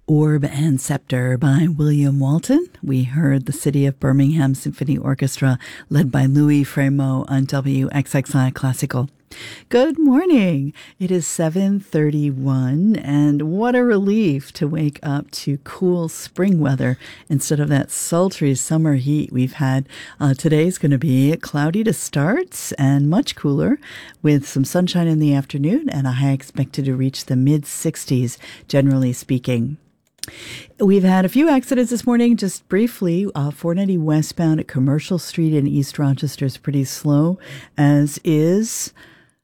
Orb and Scepter by William Walton. We heard the City of Birmingham Symphony Orchestra led by Louis Frémaux on WXXI Classical. Good morning. It is 7:31, and what a relief to wake up to cool spring weather instead of that sultry summer heat we've had. Today's going to be cloudy to start and much cooler with some sunshine in the afternoon and a high expected to reach the mid-60s, generally speaking. We've had a few accidents this morning, just briefly. 490 westbound at Commercial Street in East Rochester is pretty slow, as is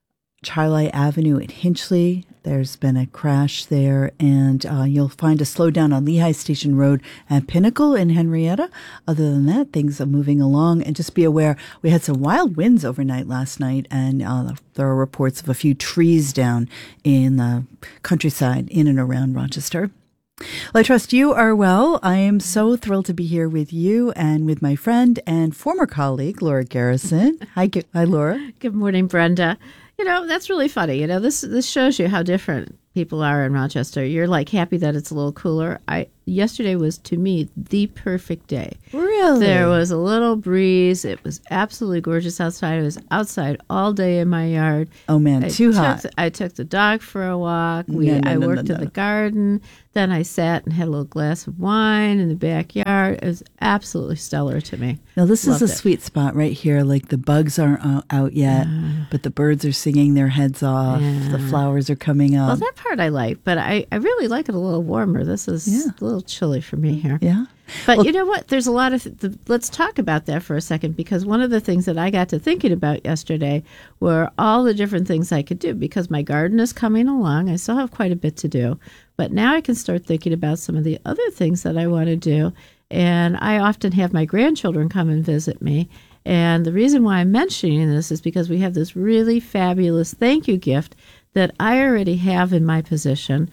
Charlie Avenue at Hinchley. There's been a crash there, and you'll find a slowdown on Lehigh Station Road at Pinnacle in Henrietta. Other than that, things are moving along. And just be aware, we had some wild winds overnight last night, and there are reports of a few trees down in the countryside in and around Rochester. Well, I trust you are well. I am so thrilled to be here with you and with my friend and former colleague, Laura Garrison. Hi, Laura. Good morning, Brenda. You know, that's really funny. You know, this shows you how different people are in Rochester. You're like happy that it's a little cooler. Yesterday was, to me, the perfect day. Really? There was a little breeze. It was absolutely gorgeous outside. I was outside all day in my yard. Oh, man, too hot. I took the dog for a walk. I worked in the garden. Then I sat and had a little glass of wine in the backyard. It was absolutely stellar to me. Now, this is a sweet spot right here. Like, the bugs aren't out yet, but the birds are singing their heads off. Yeah. The flowers are coming up. Well, that part I like, but I really like it a little warmer. This is a little chilly for me here. Yeah. But you know what? There's a lot of let's talk about that for a second, because one of the things that I got to thinking about yesterday were all the different things I could do, because my garden is coming along. I still have quite a bit to do, but now I can start thinking about some of the other things that I want to do. And I often have my grandchildren come and visit me. And the reason why I'm mentioning this is because we have this really fabulous thank you gift that I already have in my possession,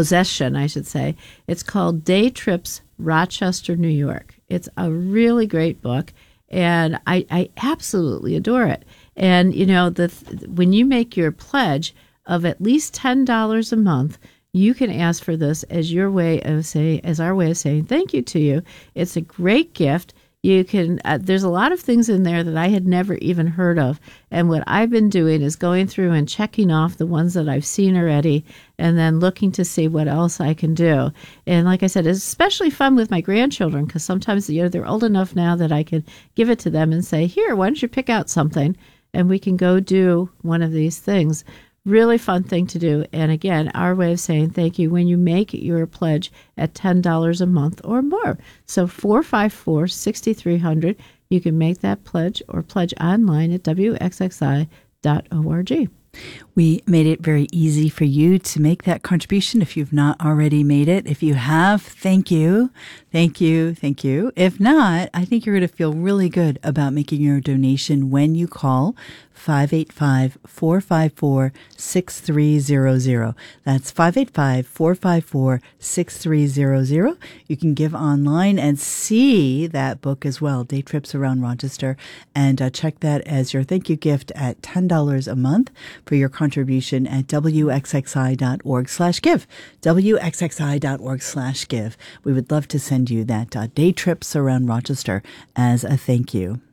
I should say. It's called Day Trips Rochester, New York. It's a really great book, and I absolutely adore it. And, you know, when you make your pledge of at least $10 a month, you can ask for this as our way of saying thank you to you. It's a great gift. You can. There's a lot of things in there that I had never even heard of, and what I've been doing is going through and checking off the ones that I've seen already, and then looking to see what else I can do. And like I said, it's especially fun with my grandchildren, because sometimes they're old enough now that I can give it to them and say, "Here, why don't you pick out something, and we can go do one of these things." Really fun thing to do. And again, our way of saying thank you when you make your pledge at $10 a month or more. So 454-6300. You can make that pledge or pledge online at wxxi.org. We made it very easy for you to make that contribution if you've not already made it. If you have, thank you. Thank you. Thank you. If not, I think you're going to feel really good about making your donation when you call 585-454-6300. That's 585-454-6300. You can give online and see that book as well, Day Trips Around Rochester, and check that as your thank you gift at $10 a month for your contribution at wxxi.org/give. wxxi.org/give. We would love to send you that Day Trips Around Rochester as a thank you.